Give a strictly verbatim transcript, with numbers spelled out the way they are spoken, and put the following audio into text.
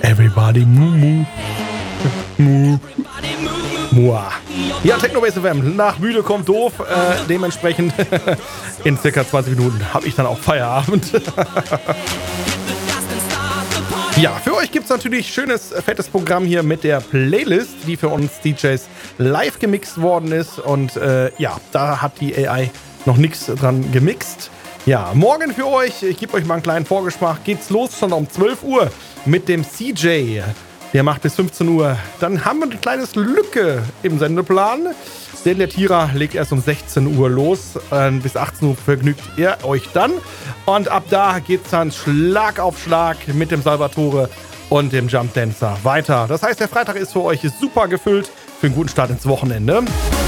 Everybody Mumu. Mu. Mua. Ja, Technobase F M. Nach müde kommt doof. Äh, dementsprechend in circa zwanzig Minuten habe ich dann auch Feierabend. Ja, für euch gibt es natürlich schönes, fettes Programm hier mit der Playlist, die für uns D Js live gemixt worden ist. Und äh, ja, da hat die A I noch nichts dran gemixt. Ja, morgen für euch, ich gebe euch mal einen kleinen Vorgeschmack, geht's los schon um zwölf Uhr mit dem C J. Der macht bis fünfzehn Uhr. Dann haben wir eine kleine Lücke im Sendeplan, denn der Tira legt erst um sechzehn Uhr los. Äh, bis achtzehn Uhr vergnügt er euch dann. Und ab da geht's dann Schlag auf Schlag mit dem Salvatore und dem Jump Dancer weiter. Das heißt, der Freitag ist für euch super gefüllt für einen guten Start ins Wochenende.